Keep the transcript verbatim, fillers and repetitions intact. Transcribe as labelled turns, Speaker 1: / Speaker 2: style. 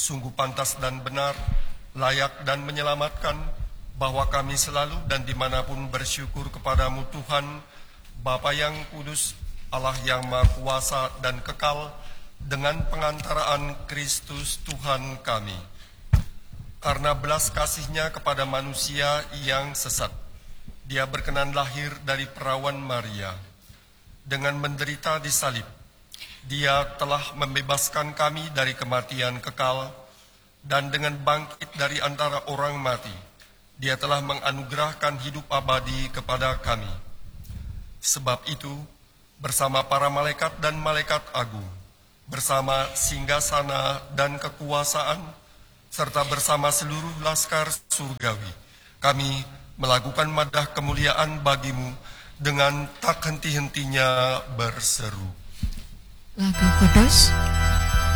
Speaker 1: Sungguh pantas dan benar, layak dan menyelamatkan, bahwa kami selalu dan dimanapun bersyukur kepadamu Tuhan, Bapa yang kudus, Allah yang maha kuasa dan kekal, dengan pengantaraan Kristus Tuhan kami. Karena belas kasih-Nya kepada manusia yang sesat, Dia berkenan lahir dari perawan Maria. Dengan menderita di salib, Dia telah membebaskan kami dari kematian kekal, dan dengan bangkit dari antara orang mati, Dia telah menganugerahkan hidup abadi kepada kami. Sebab itu, bersama para malaikat dan malaikat agung, bersama singgasana dan kekuasaan, serta bersama seluruh laskar surgawi, kami melakukan madah kemuliaan bagimu dengan tak henti-hentinya berseru.
Speaker 2: Lagu Kudus